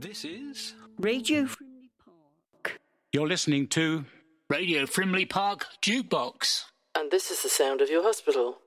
This is Radio Frimley Park. You're listening to Radio Frimley Park Jukebox. And this is the sound of your hospital.